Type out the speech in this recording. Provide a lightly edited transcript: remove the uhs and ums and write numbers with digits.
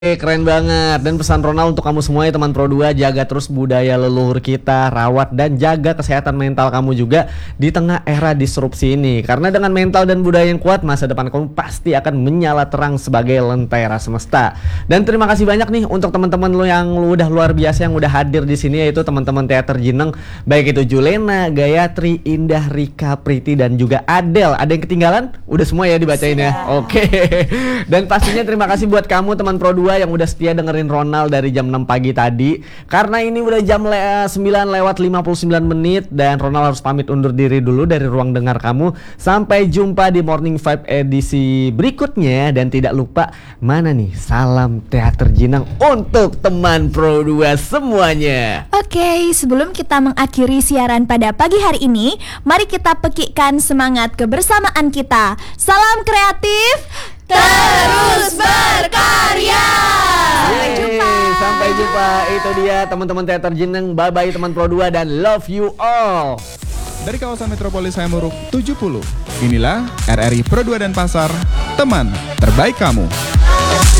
Keren banget. Dan pesan Ronald untuk kamu semua ya teman Pro 2, jaga terus budaya leluhur kita, rawat dan jaga kesehatan mental kamu juga di tengah era disrupsi ini. Karena dengan mental dan budaya yang kuat, masa depan kamu pasti akan menyala terang sebagai lentera semesta. Dan terima kasih banyak nih untuk teman-teman lo yang udah luar biasa yang udah hadir di sini, yaitu teman-teman Teater Jeneng, baik itu Julena, Gayatri, Indah, Rika, Priti dan juga Adel. Ada yang ketinggalan? Udah semua ya dibacain ya. Oke. Dan pastinya terima kasih buat kamu teman Pro 2 yang udah setia dengerin Ronald dari jam 6 pagi tadi. Karena ini udah jam 9 lewat 59 menit dan Ronald harus pamit undur diri dulu dari ruang dengar kamu. Sampai jumpa di Morning Vibe edisi berikutnya. Dan tidak lupa, mana nih salam Teater Jeneng untuk teman Pro 2 semuanya. Oke, sebelum kita mengakhiri siaran pada pagi hari ini, mari kita pekikkan semangat kebersamaan kita. Salam kreatif, terus berkarya. Sampai jumpa. Itu dia teman-teman Teater Jeneng. Bye bye teman Pro 2 dan love you all. Dari kawasan Metropolis Hayamuruk 70, inilah RRI Pro 2 dan Pasar, teman terbaik kamu.